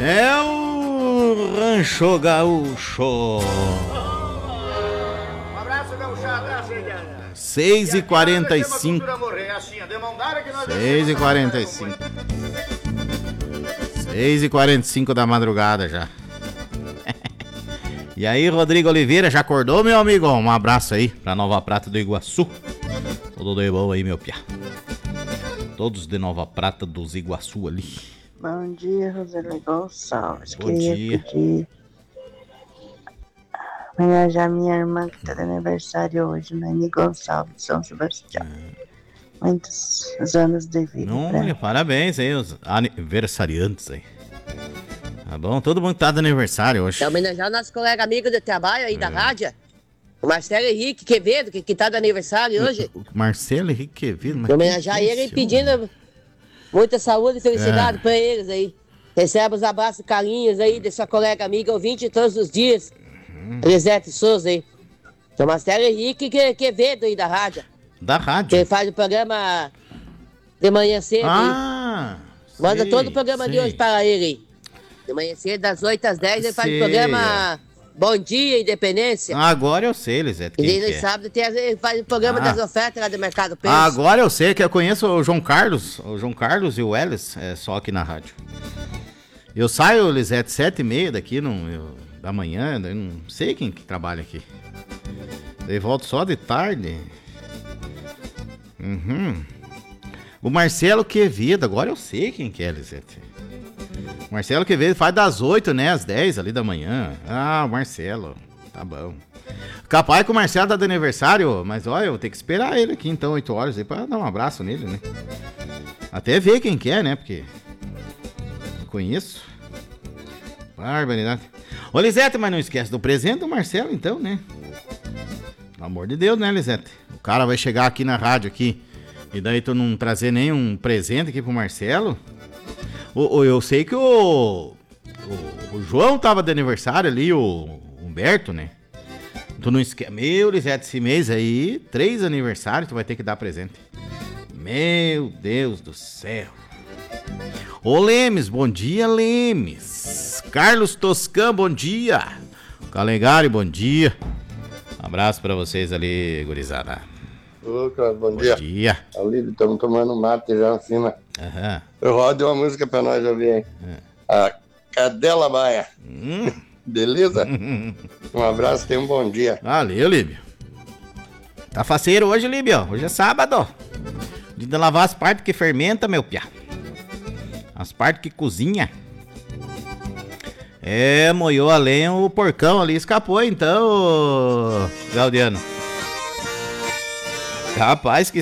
É o Rancho Gaúcho. 6h45. 6h45. 6h45 da madrugada já. E aí, Rodrigo Oliveira, já acordou, meu amigo? Um abraço aí pra Nova Prata do Iguaçu. Tudo de bom aí, meu piá. Todos de Nova Prata dos Iguaçu ali. Bom dia, Roseli Gonçalves. Bom dia. Pedir homenagear minha irmã que está de aniversário hoje, Nani Gonçalves, de São Sebastião. Muitos anos de vida. Olha, parabéns aí, os aniversariantes aí. Tá bom? Todo mundo tá de aniversário hoje. Quer homenagear o nosso colega amigo de trabalho aí da rádio, o Marcelo Henrique Quevedo, que tá de aniversário hoje. O Marcelo Henrique Quevedo. Homenagear ele e pedindo muita saúde e felicidade pra eles aí. Recebe os abraços e carinhos aí de sua colega amiga ouvinte todos os dias. Elisete Souza aí. O Marcelo Henrique Quevedo aí da rádio. Da rádio? Ele faz o programa de manhã cedo aí. Manda todo o programa de hoje para ele aí. De manhã cedo, das 8 às 10, ele faz o programa Bom Dia, Independência. Agora eu sei, Lisete. E no sábado ele faz o programa das ofertas lá do Mercado Peixe. Agora eu sei que eu conheço o João Carlos. O João Carlos e o Ellis, só aqui na rádio. Eu saio, Lisete, 7h30 daqui da manhã, eu não sei quem que trabalha aqui. Eu volto só de tarde. O Marcelo Quevedo, agora eu sei quem que é, Lisete. O Marcelo Quevedo faz das 8, né, às 10 ali da manhã. Ah, o Marcelo, tá bom. Capaz que o Marcelo tá de aniversário, mas olha, eu vou ter que esperar ele aqui então, 8 horas aí, pra dar um abraço nele, né. Até ver quem que é, né, porque eu conheço. Barbaridade. Ô, Lisete, mas não esquece do presente do Marcelo então, né. Pelo amor de Deus, né, Lisete. O cara vai chegar aqui na rádio aqui e daí tu não trazer nenhum presente aqui pro Marcelo. Eu sei que o João tava de aniversário ali, o Humberto, né? Tu não esquece. Meu, Lisete, esse mês aí, 3 aniversários, tu vai ter que dar presente. Meu Deus do céu. Ô, Lemes, bom dia, Lemes. Carlos Toscan, bom dia. Calegari, bom dia. Abraço pra vocês ali, gurizada. Ô, cara, bom dia. Bom dia. Ali, estamos tomando mate já assim, né? Eu rodo uma música pra nós ouvir, hein? A Cadela Baia. Beleza? Um abraço, tenha um bom dia. Valeu, Líbio. Tá faceiro hoje, Líbio. Hoje é sábado. Dia de lavar as partes que fermenta, meu piá. As partes que cozinha. Moiou a lenha, o porcão ali escapou, então, Gaudiano. Rapaz, que